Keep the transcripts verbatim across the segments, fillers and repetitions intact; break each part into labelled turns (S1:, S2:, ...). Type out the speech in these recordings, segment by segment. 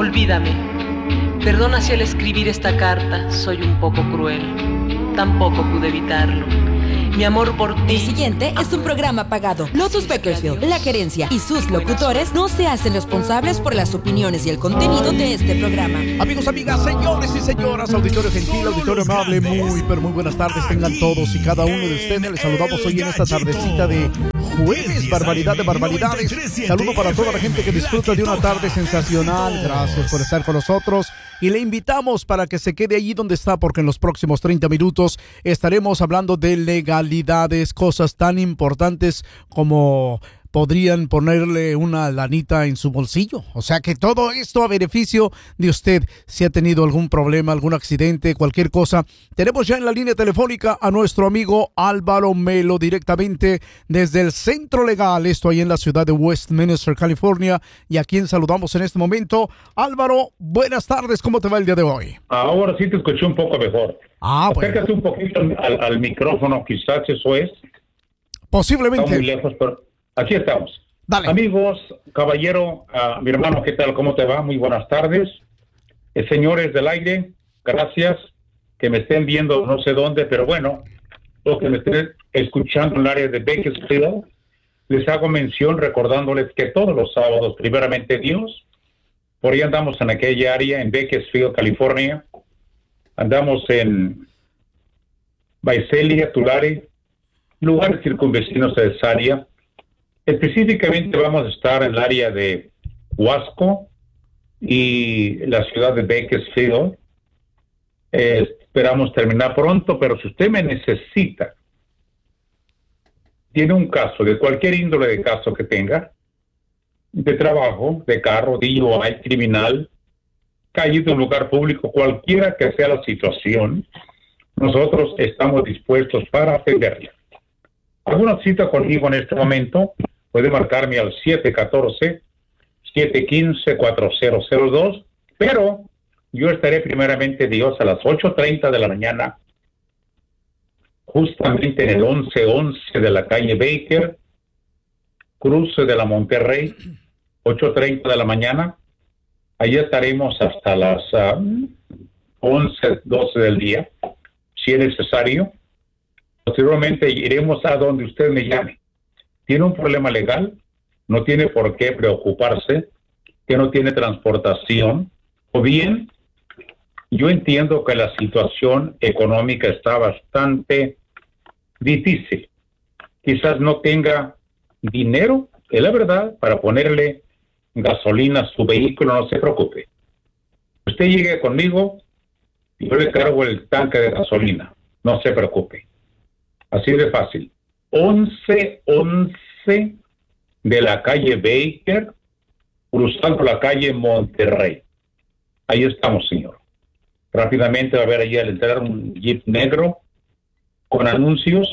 S1: Olvídame. Perdona si al escribir esta carta soy un poco cruel. Tampoco pude evitarlo. Mi amor por ti.
S2: El siguiente es un programa pagado. Lotus Bakersfield, la gerencia y sus locutores no se hacen responsables por las opiniones y el contenido de este programa.
S3: Amigos, amigas, señores y señoras, auditorio gentil, auditorio amable, muy, pero muy buenas tardes tengan todos y cada uno de ustedes. Les saludamos hoy en esta tardecita de jueves, barbaridad de barbaridades. Saludo para toda la gente que disfruta de una tarde sensacional. Gracias por estar con nosotros. Y le invitamos para que se quede allí donde está, porque en los próximos treinta minutos estaremos hablando de legalidades, cosas tan importantes como podrían ponerle una lanita en su bolsillo. O sea que todo esto a beneficio de usted. Si ha tenido algún problema, algún accidente, cualquier cosa, tenemos ya en la línea telefónica a nuestro amigo Álvaro Melo, directamente desde el Centro Legal, esto ahí en la ciudad de Westminster, California, y a quien saludamos en este momento. Álvaro, buenas tardes, ¿cómo te va el día de hoy?
S4: Ahora sí te escuché un poco mejor.
S3: Ah, bueno.
S4: Acércate un poquito al, al micrófono, quizás eso es.
S3: Posiblemente.
S4: Está muy lejos, pero aquí estamos.
S3: Dale.
S4: Amigos, caballero, uh, mi hermano, ¿qué tal? ¿Cómo te va? Muy buenas tardes. Eh, señores del aire, gracias. Que me estén viendo no sé dónde, pero bueno, los que me estén escuchando en el área de Bakersfield, les hago mención recordándoles que todos los sábados, primeramente Dios, por ahí andamos en aquella área, en Bakersfield, California. Andamos en Visalia, Tulare, lugares circunvecinos de esa área. Específicamente vamos a estar en el área de Wasco y la ciudad de Bakersfield. Eh, esperamos terminar pronto, pero si usted me necesita, tiene un caso, de cualquier índole de caso que tenga, de trabajo, de carro, D U I, criminal, calle de un lugar público, cualquiera que sea la situación, nosotros estamos dispuestos para atenderle. ¿Alguna cita conmigo en este momento? Puede marcarme al siete uno cuatro, siete uno cinco, cuatro cero cero dos, pero yo estaré primeramente Dios a las ocho treinta de la mañana, justamente en el once once de la calle Baker, cruce de la Monterrey, ocho treinta de la mañana. Allí estaremos hasta las uh, once, doce del día, si es necesario. Posteriormente iremos a donde usted me llame. ¿Tiene un problema legal? No tiene por qué preocuparse, que no tiene transportación. O bien, yo entiendo que la situación económica está bastante difícil. Quizás no tenga dinero, es la verdad, para ponerle gasolina a su vehículo, no se preocupe. Usted llegue conmigo y yo le cargo el tanque de gasolina, no se preocupe. Así de fácil. once once de la calle Baker, cruzando la calle Monterrey. Ahí estamos, señor. Rápidamente va a ver allí al entrar un Jeep negro con anuncios.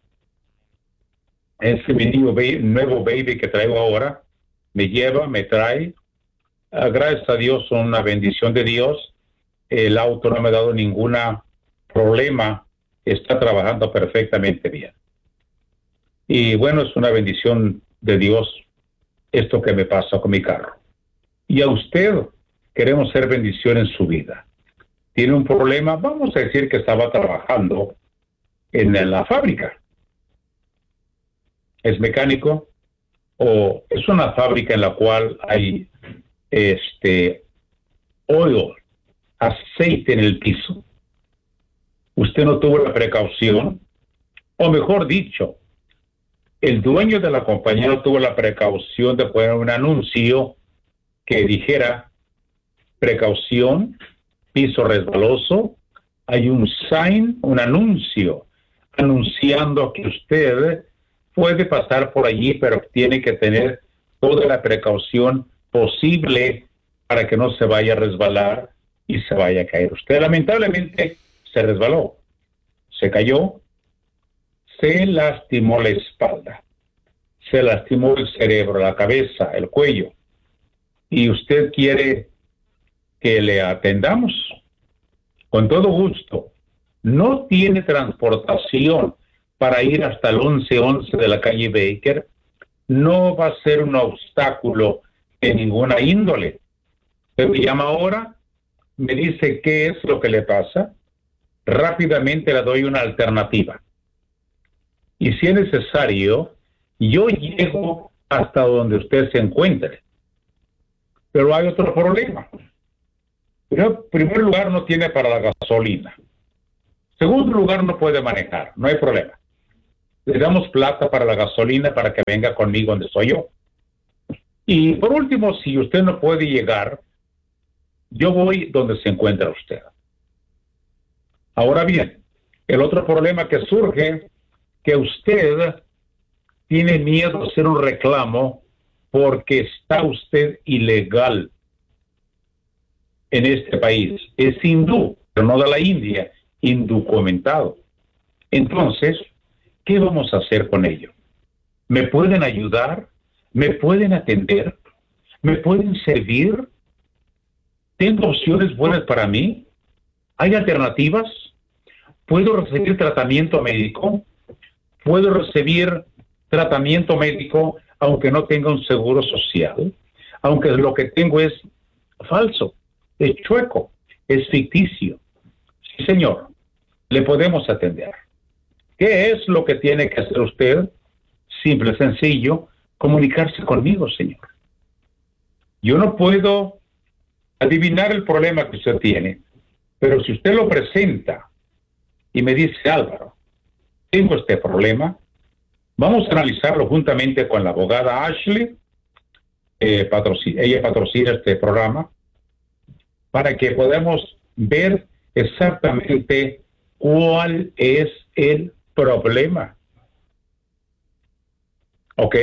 S4: Ese mi nuevo baby que traigo ahora me lleva, me trae. Uh, gracias a Dios, son una bendición de Dios. El auto no me ha dado ningún problema. Está trabajando perfectamente bien. Y bueno, es una bendición de Dios esto que me pasa con mi carro. Y a usted queremos ser bendición en su vida. Tiene un problema, vamos a decir que estaba trabajando en la fábrica. Es mecánico o es una fábrica en la cual hay este oil, aceite en el piso. Usted no tuvo la precaución, o mejor dicho, el dueño de la compañía no tuvo la precaución de poner un anuncio que dijera precaución, piso resbaloso. Hay un sign, un anuncio, anunciando que usted puede pasar por allí, pero tiene que tener toda la precaución posible para que no se vaya a resbalar y se vaya a caer. Usted lamentablemente se resbaló, se cayó, se lastimó la espalda, se lastimó el cerebro, la cabeza, el cuello, y usted quiere que le atendamos. Con todo gusto. No tiene transportación para ir hasta el once once de la calle Baker. No va a ser un obstáculo de ninguna índole. Usted me llama ahora, me dice qué es lo que le pasa, rápidamente le doy una alternativa. Y si es necesario, yo llego hasta donde usted se encuentre. Pero hay otro problema. En primer lugar, no tiene para la gasolina. Segundo lugar, no puede manejar. No hay problema. Le damos plata para la gasolina para que venga conmigo donde soy yo. Y por último, si usted no puede llegar, yo voy donde se encuentra usted. Ahora bien, el otro problema que surge, que usted tiene miedo de hacer un reclamo porque está usted ilegal en este país. Es hindú, pero no de la India, indocumentado. Entonces, ¿qué vamos a hacer con ello? ¿Me pueden ayudar? ¿Me pueden atender? ¿Me pueden servir? ¿Tengo opciones buenas para mí? ¿Hay alternativas? ¿Puedo recibir tratamiento médico? ¿Puedo recibir tratamiento médico aunque no tenga un seguro social? Aunque lo que tengo es falso, es chueco, es ficticio. Sí, señor, le podemos atender. ¿Qué es lo que tiene que hacer usted? Simple, sencillo, comunicarse conmigo, señor. Yo no puedo adivinar el problema que usted tiene, pero si usted lo presenta y me dice, Álvaro, tengo este problema, vamos a analizarlo juntamente con la abogada Ashley, eh, patrocina, ella patrocina este programa, para que podamos ver exactamente cuál es el problema. ¿Ok?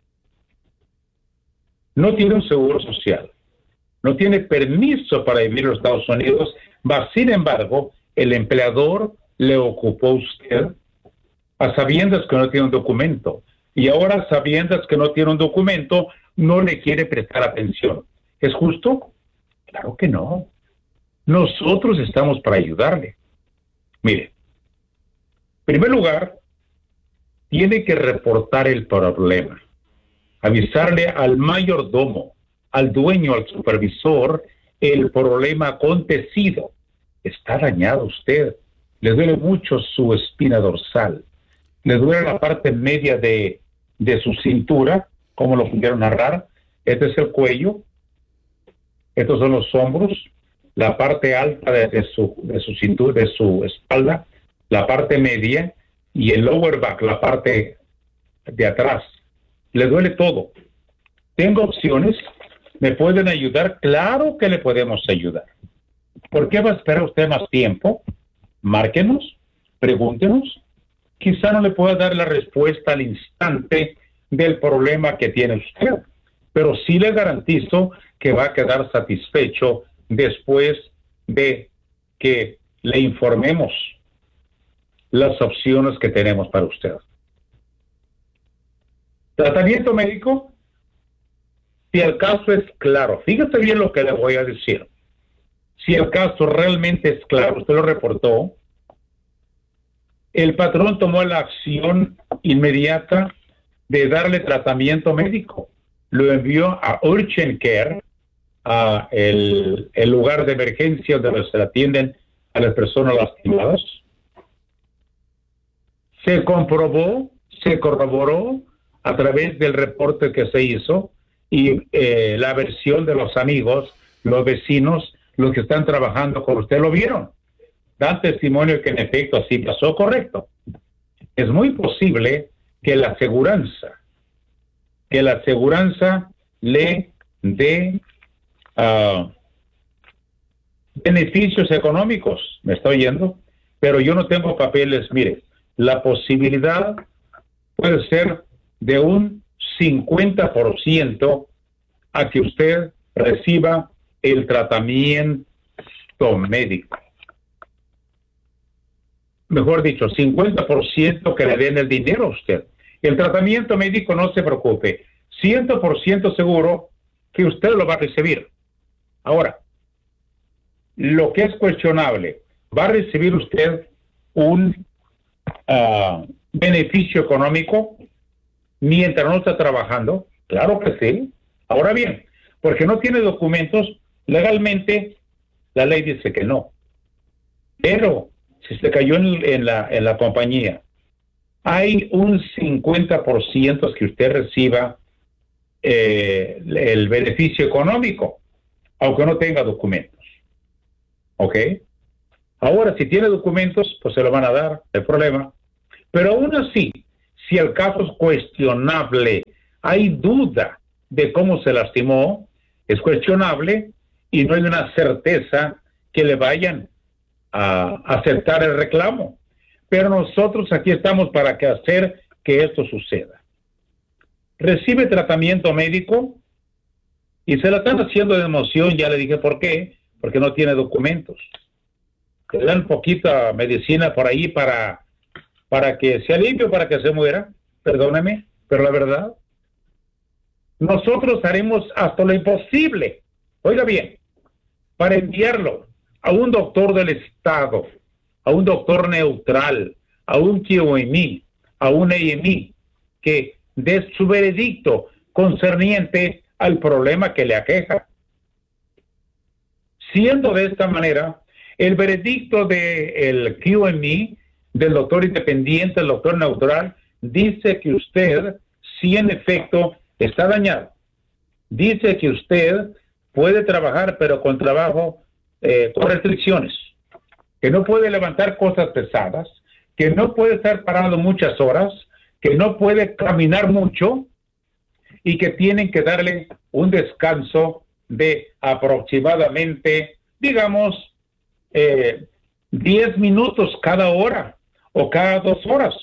S4: No tiene un seguro social, no tiene permiso para vivir en los Estados Unidos, mas sin embargo, el empleador le ocupó a usted a sabiendas que no tiene un documento, y ahora sabiendas que no tiene un documento, no le quiere prestar atención. ¿Es justo? Claro que no. Nosotros estamos para ayudarle. Mire, en primer lugar, tiene que reportar el problema, avisarle al mayordomo, al dueño, al supervisor, el problema acontecido. Está dañado usted, le duele mucho su espina dorsal, le duele la parte media de, de su cintura, como lo pudieron narrar. Este es el cuello, estos son los hombros, la parte alta de, de, su, de su cintura, de su espalda, la parte media y el lower back, la parte de atrás. Le duele todo. ¿Tengo opciones? ¿Me pueden ayudar? Claro que le podemos ayudar. ¿Por qué va a esperar usted más tiempo? Márquenos, pregúntenos. Quizá no le pueda dar la respuesta al instante del problema que tiene usted, pero sí le garantizo que va a quedar satisfecho después de que le informemos las opciones que tenemos para usted. Tratamiento médico, si el caso es claro, fíjate bien lo que le voy a decir. Si el caso realmente es claro, usted lo reportó, el patrón tomó la acción inmediata de darle tratamiento médico. Lo envió a Urgent Care, a el, el lugar de emergencia donde se atienden a las personas lastimadas. Se comprobó, se corroboró a través del reporte que se hizo y eh, la versión de los amigos, los vecinos, los que están trabajando con usted lo vieron. Dan testimonio que en efecto así pasó, correcto. Es muy posible que la aseguranza, que la aseguranza le dé uh, beneficios económicos, ¿me está oyendo? Pero yo no tengo papeles. Mire, la posibilidad puede ser de un cincuenta por ciento a que usted reciba el tratamiento médico. Mejor dicho, cincuenta por ciento que le den el dinero a usted. El tratamiento médico, no se preocupe, cien por ciento seguro que usted lo va a recibir. Ahora, lo que es cuestionable, ¿va a recibir usted un uh, beneficio económico mientras no está trabajando? Claro que sí. Ahora bien, porque no tiene documentos, Legalmente, la ley dice que no. Pero, si se cayó en, en, la, en la compañía, hay un cincuenta por ciento que usted reciba eh, el beneficio económico, aunque no tenga documentos. ¿Ok? Ahora, si tiene documentos, pues se lo van a dar, el problema. Pero aún así, si el caso es cuestionable, hay duda de cómo se lastimó, es cuestionable y no hay una certeza que le vayan a aceptar el reclamo. Pero nosotros aquí estamos para que hacer que esto suceda. Recibe tratamiento médico y se la están haciendo de emoción, ya le dije por qué, porque no tiene documentos. Le dan poquita medicina por ahí para, para que se alivie o para que se muera, perdóneme, pero la verdad, nosotros haremos hasta lo imposible, oiga bien, para enviarlo a un doctor del Estado, a un doctor neutral, a un Q M E, a un A M E, que dé su veredicto concerniente al problema que le aqueja. Siendo de esta manera, el veredicto del Q M E, del doctor independiente, del doctor neutral, dice que usted, si en efecto está dañado, dice que usted puede trabajar, pero con trabajo eh, con restricciones, que no puede levantar cosas pesadas, que no puede estar parado muchas horas, que no puede caminar mucho y que tienen que darle un descanso de aproximadamente, digamos, eh, diez minutos cada hora o cada dos horas.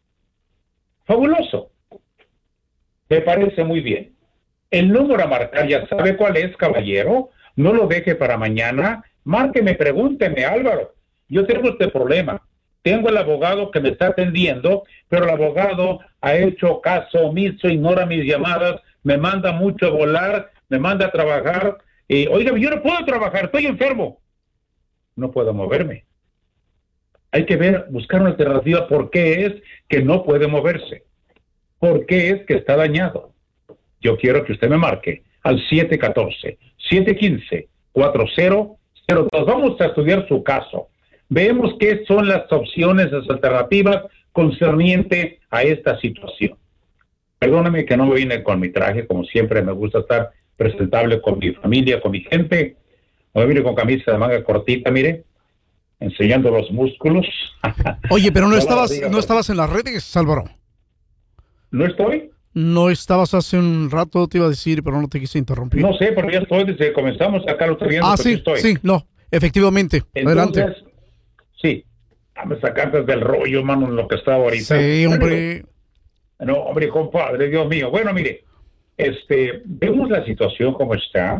S4: Fabuloso. Me parece muy bien. El número a marcar, ya sabe cuál es, caballero. No lo deje para mañana. Márqueme, pregúnteme, Álvaro. Yo tengo este problema. Tengo el abogado que me está atendiendo, pero el abogado ha hecho caso omiso, ignora mis llamadas, me manda mucho a volar, me manda a trabajar. Y, oiga, yo no puedo trabajar, estoy enfermo. No puedo moverme. Hay que ver, buscar una alternativa. ¿Por qué es que no puede moverse? ¿Por qué es que está dañado? Yo quiero que usted me marque al siete uno cuatro, siete uno cinco, cuatro cero cero dos. Vamos a estudiar su caso. Veamos qué son las opciones, las alternativas concerniente a esta situación. Perdóname que no me vine con mi traje, como siempre me gusta estar presentable con mi familia, con mi gente. No me vine con camisa de manga cortita, mire, enseñando los músculos.
S3: Oye, pero no
S4: Hola,
S3: estabas,
S4: dígame.
S3: no estabas en las redes, Álvaro.
S4: ¿No estoy?
S3: No estabas hace un rato, te iba a decir, pero no te quise interrumpir.
S4: No sé, pero ya estoy desde que comenzamos acá, lo estoy viendo.
S3: ah,
S4: pues
S3: sí,
S4: estoy.
S3: sí, no, efectivamente.
S4: Entonces,
S3: Adelante.
S4: sí, me sacaste del rollo, mano, en lo que estaba ahorita.
S3: Sí, hombre.
S4: No, hombre, compadre, Dios mío. Bueno, mire, este, vemos la situación como está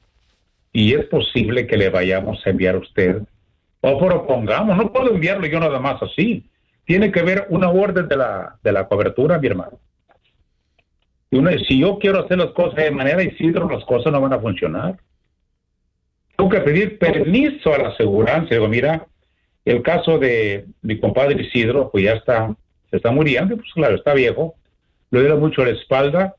S4: y es posible que le vayamos a enviar a usted, o propongamos, no puedo enviarlo yo nada más así. Tiene que haber una orden de la, de la cobertura, mi hermano. Y uno, si yo quiero hacer las cosas de manera Isidro, las cosas no van a funcionar. Tengo que pedir permiso a la aseguranza. Digo, mira, el caso de mi compadre Isidro, pues ya está, se está muriendo, pues claro, está viejo, le duele mucho la espalda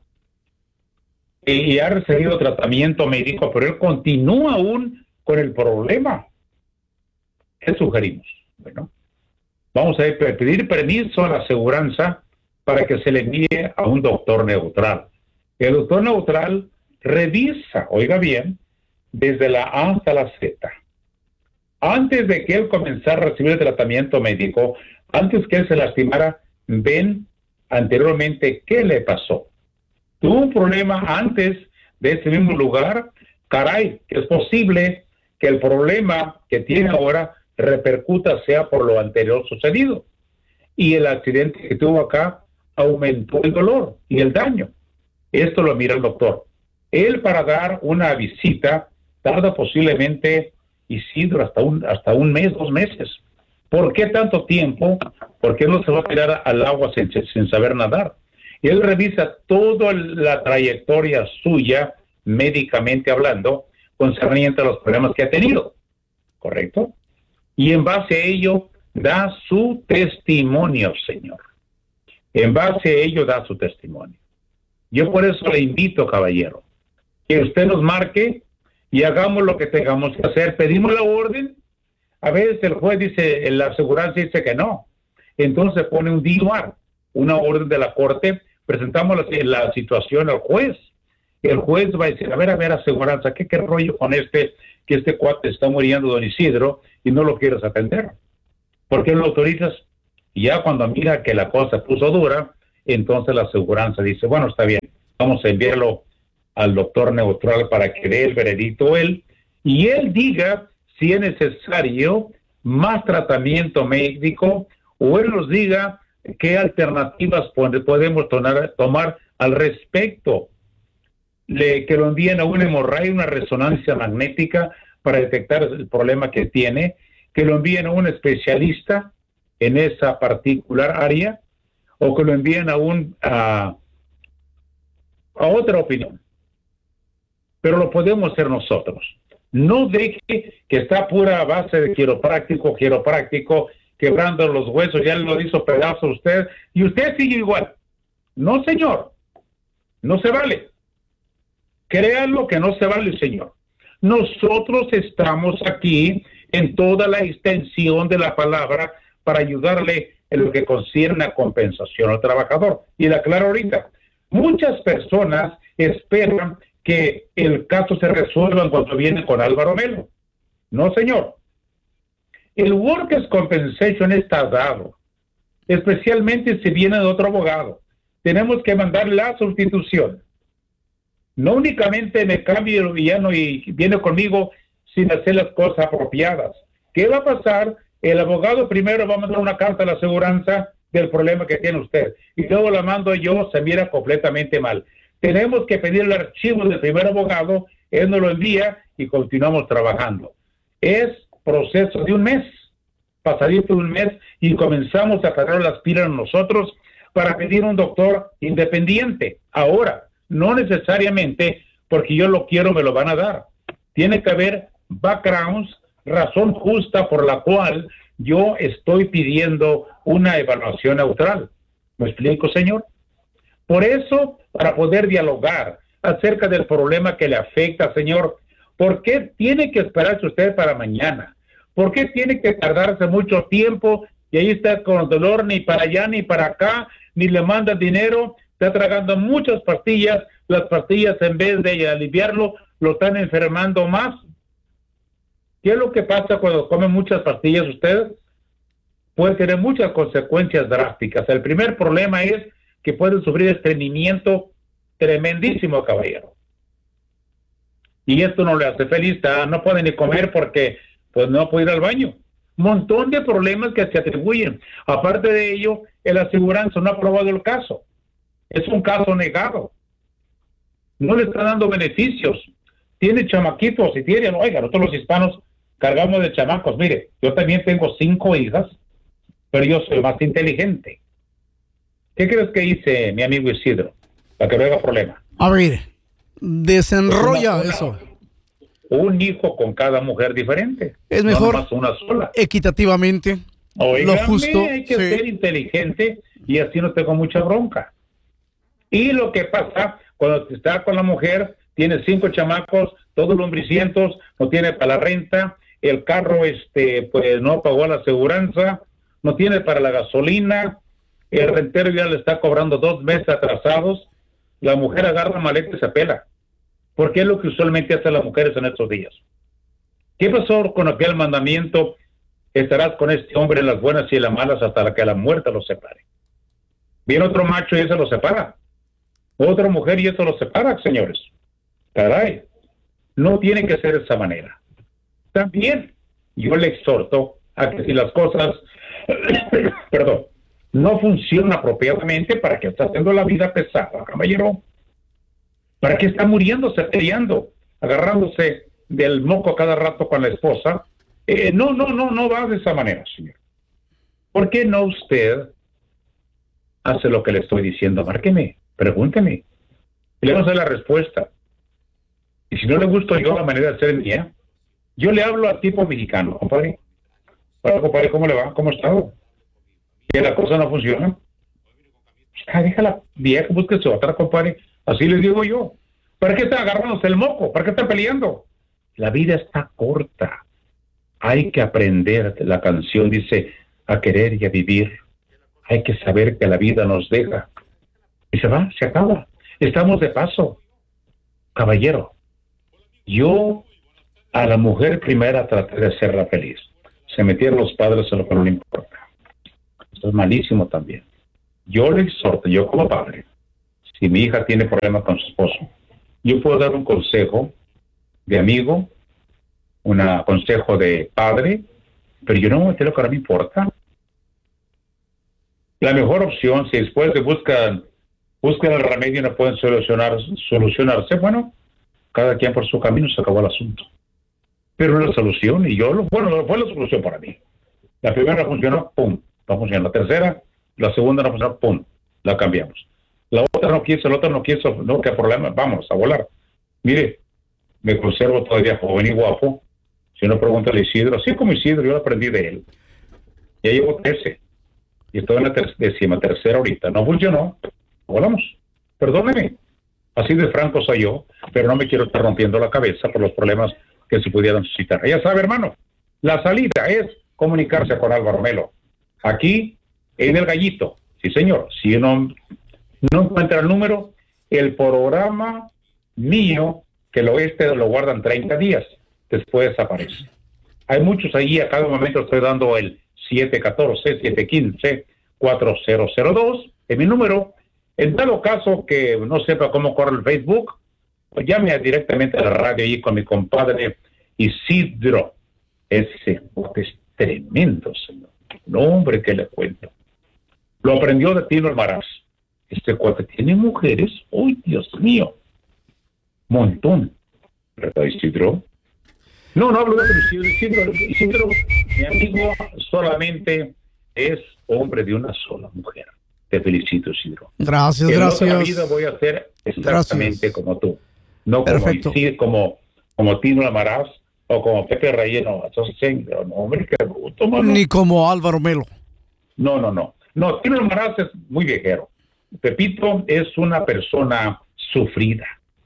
S4: y, y ha recibido tratamiento médico, pero él continúa aún con el problema. ¿Qué sugerimos? Bueno, vamos a pedir permiso a la aseguranza para que se le envíe a un doctor neutral. El doctor neutral revisa, oiga bien, desde la A hasta la Z. Antes de que él comenzara a recibir el tratamiento médico, antes que él se lastimara, ven anteriormente qué le pasó. Tuvo un problema antes de ese mismo lugar, caray, que es posible que el problema que tiene ahora repercuta sea por lo anterior sucedido. Y el accidente que tuvo acá aumentó el dolor y el daño. Esto lo mira el doctor. Él, para dar una visita, tarda posiblemente, Isidro, hasta un, hasta un mes, dos meses. ¿Por qué tanto tiempo? Porque él no se va a tirar al agua sin, sin saber nadar. Y él revisa toda la trayectoria suya, médicamente hablando, concerniente a los problemas que ha tenido. ¿Correcto? Y en base a ello, da su testimonio, señor. En base a ello, da su testimonio. Yo por eso le invito, caballero, que usted nos marque y hagamos lo que tengamos que hacer. Pedimos la orden, a veces el juez dice, la aseguranza dice que no, entonces pone un D U R, una orden de la corte, presentamos la, la situación al juez, el juez va a decir, a ver, a ver, aseguranza, ¿qué, qué rollo con este, que este cuate está muriendo, don Isidro, y no lo quieres atender? ¿Por qué no lo autorizas? Y ya cuando mira que la cosa puso dura, entonces la aseguranza dice, bueno, está bien, vamos a enviarlo al doctor neutral para que dé el veredicto él, y él diga si es necesario más tratamiento médico, o él nos diga qué alternativas podemos tomar, tomar al respecto. Le, que lo envíen a una hemorragia, una resonancia magnética para detectar el problema que tiene, que lo envíen a un especialista en esa particular área, o que lo envíen a un a, a otra opinión. Pero lo podemos hacer nosotros. No deje que está pura base de quiropráctico, quiropráctico, quebrando los huesos, ya lo hizo pedazo usted, y usted sigue igual. No, señor, no se vale. Créanlo que no se vale, señor. Nosotros estamos aquí en toda la extensión de la palabra para ayudarle en lo que concierne a compensación al trabajador. Y la aclaro ahorita, muchas personas esperan que el caso se resuelva cuando viene con Álvaro Melo. No, señor. El Workers' Compensation está dado, especialmente si viene de otro abogado. Tenemos que mandar la sustitución. No únicamente me cambie el villano y viene conmigo sin hacer las cosas apropiadas. ¿Qué va a pasar? El abogado primero va a mandar una carta a la aseguranza del problema que tiene usted, y luego la mando yo, se mira completamente mal. Tenemos que pedir el archivo del primer abogado, él nos lo envía y continuamos trabajando. Es proceso de un mes, pasadito un mes, y comenzamos a cargar las pilas nosotros para pedir un doctor independiente. Ahora, no necesariamente porque yo lo quiero me lo van a dar. Tiene que haber backgrounds, razón justa por la cual yo estoy pidiendo una evaluación neutral. ¿Me explico, señor? Por eso, para poder dialogar acerca del problema que le afecta, señor, ¿por qué tiene que esperarse usted para mañana? ¿Por qué tiene que tardarse mucho tiempo y ahí está con dolor ni para allá ni para acá, ni le manda dinero? Está tragando muchas pastillas, las pastillas en vez de aliviarlo, lo están enfermando más. ¿Qué es lo que pasa cuando come muchas pastillas usted? Puede tener muchas consecuencias drásticas. El primer problema es que puede sufrir estreñimiento tremendísimo, caballero. Y esto no le hace feliz, no puede ni comer porque pues no puede ir al baño. Montón de problemas que se atribuyen. Aparte de ello, el aseguranza no ha aprobado el caso. Es un caso negado. No le está dando beneficios. Tiene chamaquitos y tiene, oiga, nosotros los hispanos cargamos de chamacos. Mire, yo también tengo cinco hijas, pero yo soy más inteligente. ¿Qué crees que hice mi amigo Isidro? Para que no haya problema.
S3: A ver, desenrolla una, eso.
S4: Un hijo con cada mujer diferente.
S3: Es mejor
S4: no más una sola.
S3: Equitativamente.
S4: Oígame,
S3: lo justo.
S4: Hay que
S3: sí.
S4: ser inteligente y así no tengo mucha bronca. Y lo que pasa cuando está con la mujer, tiene cinco chamacos, todos lombricientos, no tiene para la renta, el carro este pues no pagó la aseguranza, no tiene para la gasolina, el rentero ya le está cobrando dos meses atrasados, la mujer agarra maleta y se pela. Porque es lo que usualmente hacen las mujeres en estos días. ¿Qué pasó con aquel mandamiento? Estarás con este hombre en las buenas y en las malas hasta que la muerte los separe. Viene otro macho y eso lo separa. Otra mujer y eso lo separa, señores. Caray, no tiene que ser de esa manera. También yo le exhorto a que si las cosas, perdón, no funcionan apropiadamente, ¿para qué está haciendo la vida pesada, caballero? ¿Para qué está muriéndose, peleando, agarrándose del moco cada rato con la esposa? Eh, no, no, no, no va de esa manera, señor. ¿Por qué no usted hace lo que le estoy diciendo? Márqueme, pregúnteme. Y le vamos a dar la respuesta. Y si no le gusto yo la manera de ser mía, yo le hablo al tipo mexicano, compadre. Hola, compadre, ¿cómo le va? ¿Cómo está? ¿Que la cosa no funciona? Ah, déjala vieja, búsquese otra, compadre. Así les digo yo. ¿Para qué están agarrándose el moco? ¿Para qué están peleando? La vida está corta. Hay que aprender. La canción dice, a querer y a vivir. Hay que saber que la vida nos deja. Y se va, se acaba. Estamos de paso. Caballero, yo a la mujer primera traté de hacerla feliz. Se metieron los padres en lo que no le importa. Esto es malísimo también. Yo le exhorto, yo como padre, si mi hija tiene problemas con su esposo, yo puedo dar un consejo de amigo, un consejo de padre, pero yo no voy a meter lo que no me importa. La mejor opción, si después de buscan, buscan el remedio y no pueden solucionar, solucionarse, bueno, cada quien por su camino, se acabó el asunto. Pero la solución, y yo, lo, bueno, fue la solución para mí. La primera funcionó, pum, no funcionó. La tercera, la segunda no funcionó, pum, la cambiamos. La otra no quiso, la otra no quiso, no, qué problema, vamos a volar. Mire, me conservo todavía joven y guapo. Si uno pregunta a Isidro, así como Isidro, yo lo aprendí de él. Ya llevo trece. Y estoy en la ter décima tercera ahorita. No funcionó, volamos. Perdóneme. Así de franco soy yo, pero no me quiero estar rompiendo la cabeza por los problemas que se pudieran suscitar. Ya sabe, hermano, la salida es comunicarse con Álvaro Melo. Aquí, en El Gallito. Sí, señor. Si uno no encuentra el número, el programa mío, que lo este lo guardan treinta días, después desaparece. Hay muchos ahí, a cada momento estoy dando el siete uno cuatro, siete uno cinco, cuatro cero cero dos, es mi número. En dado caso que no sepa cómo corre el Facebook, pues llame directamente a la radio ahí con mi compadre Isidro. Ese bote es tremendo, señor. No, hombre, que le cuento. Lo aprendió de Tino Almaraz. Este cuate tiene mujeres, ¡uy, Dios mío! Montón. ¿Verdad, Isidro? No, no hablo de Isidro. Isidro, Isidro, mi amigo, solamente es hombre de una sola mujer. Te felicito, Isidro.
S3: Gracias,
S4: en
S3: gracias.
S4: En otra vida voy a ser exactamente gracias. Como tú. No como Isidro, como, como Tino Almaraz o como Pepe Relleno. No, hombre, qué bruto, mano.
S3: Ni como Álvaro Melo.
S4: No, no, no. No, Tino Almaraz es muy viejero. Pepito es una persona sufrida.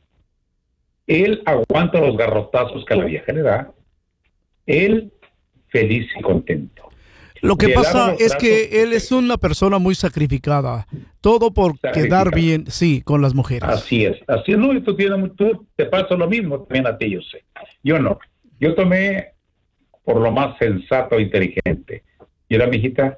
S4: Él aguanta los garrotazos que la vieja le da. Él feliz y contento.
S3: Lo que pasa es que él es una persona muy sacrificada. Todo por quedar bien, sí, con las mujeres.
S4: Así es. Así es. No, tú, tienes, tú te pasa lo mismo también a ti, yo sé. Yo no. Yo tomé por lo más sensato e inteligente. Y era, mijita,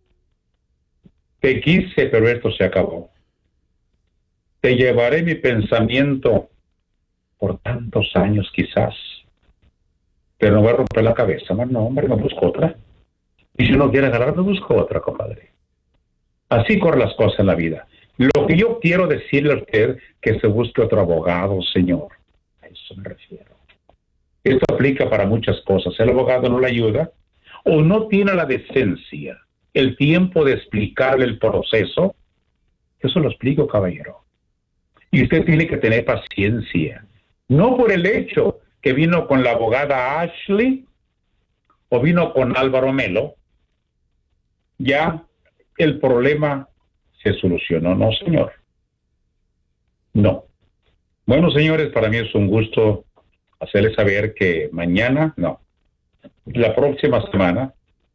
S4: te quise, pero esto se acabó. Te llevaré mi pensamiento por tantos años quizás, pero no voy a romper la cabeza, más no, hombre, me busco otra. Y si no quiere agarrar, me busco otra, compadre. Así corren las cosas en la vida. Lo que yo quiero decirle a usted, que se busque otro abogado, señor. A eso me refiero. Esto aplica para muchas cosas. El abogado no le ayuda o no tiene la decencia, el tiempo de explicarle el proceso. Eso lo explico, caballero. Y usted tiene que tener paciencia. No por el hecho que vino con la abogada Ashley o vino con Álvaro Melo, ya el problema se solucionó. No, señor. No. Bueno, señores, para mí es un gusto hacerles saber que mañana, no, la próxima semana,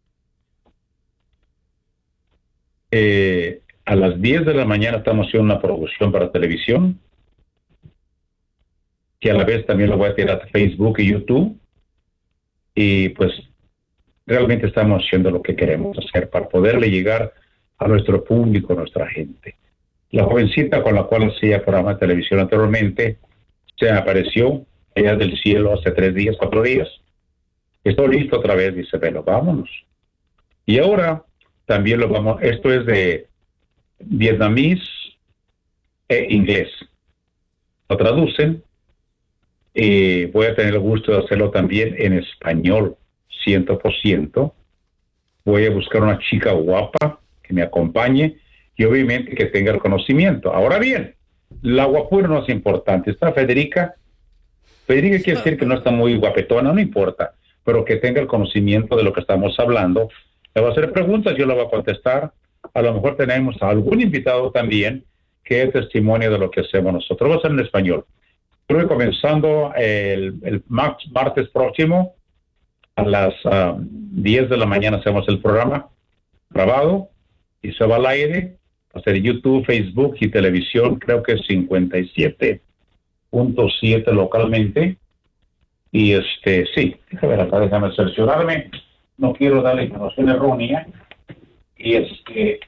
S4: eh, a las diez de la mañana estamos haciendo una producción para televisión, que a la vez también lo voy a tirar a Facebook y YouTube, y pues realmente estamos haciendo lo que queremos hacer para poderle llegar a nuestro público, a nuestra gente. La jovencita con la cual hacía programa de televisión anteriormente se apareció allá del cielo hace tres días, cuatro días. Estoy listo otra vez, dice, bueno, vámonos. Y ahora también lo vamos, esto es de vietnamís e inglés. Lo traducen y voy a tener el gusto de hacerlo también en español, ciento por ciento. Voy a buscar una chica guapa que me acompañe y obviamente que tenga el conocimiento. Ahora bien, la guapura no es importante. Está Federica. Federica quiere decir que no está muy guapetona, no importa, pero que tenga el conocimiento de lo que estamos hablando. Le va a hacer preguntas, yo le voy a contestar. A lo mejor tenemos a algún invitado también que es testimonio de lo que hacemos nosotros. Va a ser en español. Estoy comenzando el, el martes próximo a las uh, diez de la mañana. Hacemos el programa grabado y se va al aire. Va a ser YouTube, Facebook y televisión. Creo que es cincuenta y siete punto siete localmente. Y este, sí, déjame ver acá, déjame cerciorarme. No quiero darle información errónea. Y este,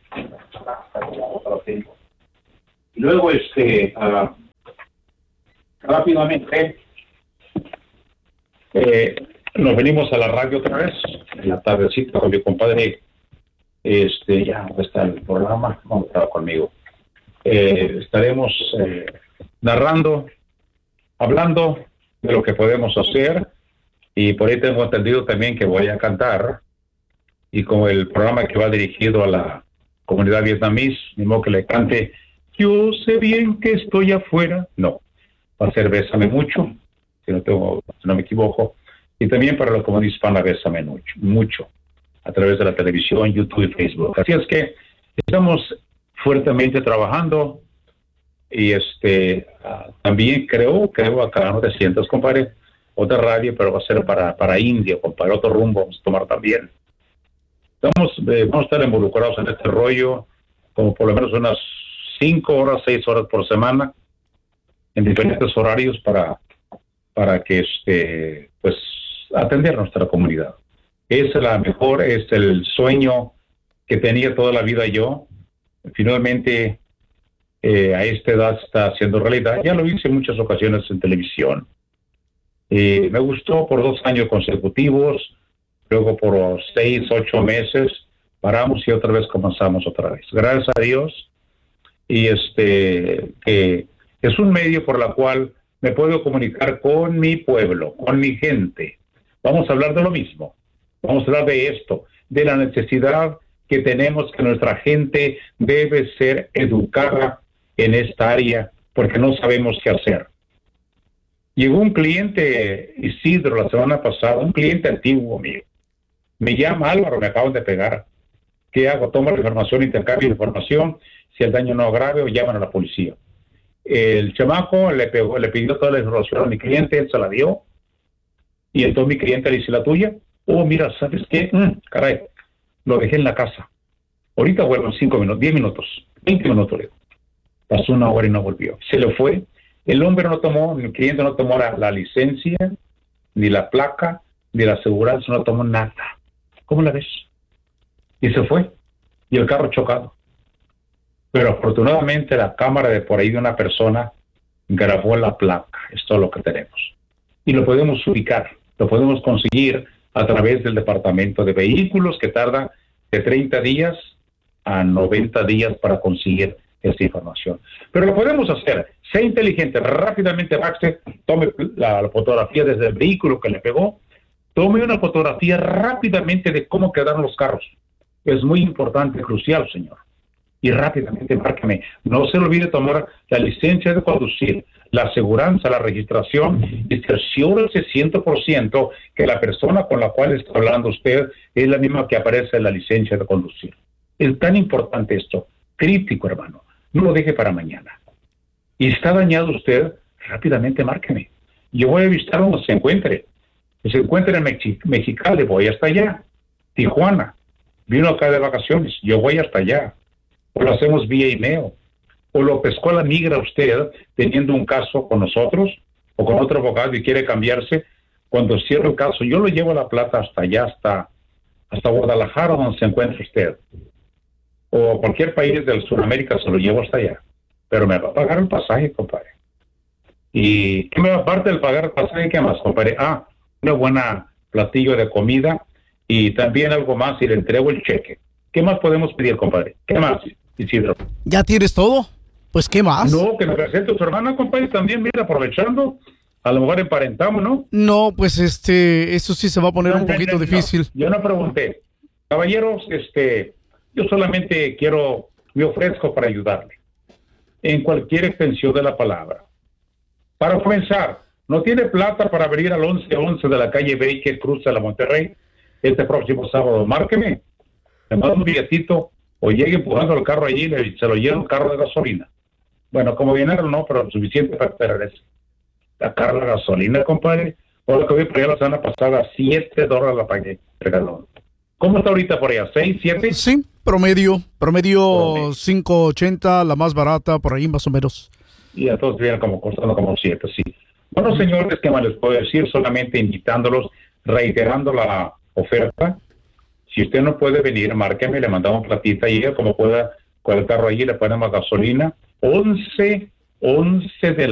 S4: y luego este, uh, rápidamente, eh, nos venimos a la radio otra vez, en la tardecita con mi compadre, este, ya está el programa, vamos a estar conmigo. Eh, estaremos eh, narrando, hablando de lo que podemos hacer, y por ahí tengo entendido también que voy a cantar, y como el programa que va dirigido a la comunidad vietnamís, ni modo que le cante, yo sé bien que estoy afuera, no, va a ser Bésame Mucho, si no, tengo, si no me equivoco, y también para la comunidad hispana Bésame Mucho, mucho, a través de la televisión, YouTube y Facebook. Así es que estamos fuertemente trabajando, y este uh, también creo, creo acá, no te sientas, compadre, otra radio, pero va a ser para, para India, compadre, otro rumbo vamos a tomar también. Estamos, eh, vamos a estar involucrados en este rollo como por lo menos unas cinco horas, seis horas por semana, en diferentes horarios para, para que este, pues, atender a nuestra comunidad. Es la mejor, es el sueño que tenía toda la vida yo. Finalmente, eh, a esta edad está haciendo realidad. Ya lo hice en muchas ocasiones en televisión. Eh, me gustó por dos años consecutivos, luego por seis, ocho meses, paramos y otra vez comenzamos otra vez. Gracias a Dios. Y este, que es un medio por la cual me puedo comunicar con mi pueblo, con mi gente. Vamos a hablar de lo mismo. Vamos a hablar de esto, de la necesidad que tenemos, que nuestra gente debe ser educada en esta área, porque no sabemos qué hacer. Llegó un cliente, Isidro, la semana pasada, un cliente antiguo mío. Me llama Álvaro, me acaban de pegar. ¿Qué hago? Tomo la información, intercambio de información. Si el daño no es grave, o llaman a la policía. El chamaco le pegó, le pidió toda la información a mi cliente, él se la dio. Y entonces mi cliente le dice, ¿la tuya? Oh, mira, ¿sabes qué? Mm, caray, lo dejé en la casa. Ahorita vuelvo en cinco minutos, diez minutos, veinte minutos. Le digo. Pasó una hora y no volvió. Se le fue. El hombre no tomó, mi cliente no tomó la, la licencia, ni la placa, ni la aseguranza, no tomó nada. ¿Cómo la ves? Y se fue. Y el carro chocado. Pero afortunadamente la cámara de por ahí de una persona grabó la placa. Es todo lo que tenemos. Y lo podemos ubicar, lo podemos conseguir a través del departamento de vehículos, que tarda de treinta días a noventa días para conseguir esa información. Pero lo podemos hacer. Sea inteligente, rápidamente Baxter, tome la, la fotografía desde el vehículo que le pegó, tome una fotografía rápidamente de cómo quedaron los carros. Es muy importante, crucial, señor. Y rápidamente márcame. No se le olvide tomar la licencia de conducir, la aseguranza, la registración, y cerciórese cien por ciento que la persona con la cual está hablando usted es la misma que aparece en la licencia de conducir. Es tan importante esto, crítico, hermano. No lo deje para mañana. Y está dañado usted, rápidamente márqueme. Yo voy a visitar donde se encuentre. Si se encuentra en Mexi- Mexicali, voy hasta allá. Tijuana, vino acá de vacaciones, yo voy hasta allá. O lo hacemos vía email. O lo pescó la migra usted teniendo un caso con nosotros o con otro abogado y quiere cambiarse. Cuando cierre el caso, yo lo llevo a La Plata hasta allá, hasta, hasta Guadalajara, donde se encuentra usted. O cualquier país del Sudamérica se lo llevo hasta allá. Pero me va a pagar el pasaje, compadre. ¿Y qué me va aparte del pagar el pasaje? ¿Qué más, compadre? Ah, una buena platillo de comida y también algo más y le entrego el cheque. ¿Qué más podemos pedir, compadre? ¿Qué más, Isidro?
S3: ¿Ya tienes todo? Pues, ¿qué más?
S4: No, que me presente a su hermana, compadre, también, mira, aprovechando. A lo mejor emparentamos, ¿no?
S3: No, pues, este, eso sí se va a poner
S4: No,
S3: un poquito
S4: no, no,
S3: difícil.
S4: Yo no pregunté. Caballeros, este, yo solamente quiero, me ofrezco para ayudarle. En cualquier extensión de la palabra. Para comenzar, ¿no tiene plata para venir al once once de la calle Baker, cruza la Monterrey, este próximo sábado? Márqueme. Me manda un billetito o llegue empujando el carro allí y se lo lleva un carro de gasolina. Bueno, como dinero no, pero suficiente para tener eso. sacar la gasolina, compadre. Por lo que vi por allá la semana pasada, siete dólares la pagué el galón. ¿Cómo está ahorita por allá? ¿seis, siete?
S3: Sí, promedio, promedio,
S4: Promedio.
S3: cinco ochenta, la más barata, por ahí más o menos.
S4: Y a todos vienen como costando como siete, sí. Bueno, señores, ¿qué más les puedo decir? Solamente invitándolos, reiterando la oferta. Si usted no puede venir, márqueme, le mandamos platita y como pueda, con el carro allí le ponemos gasolina. once, once de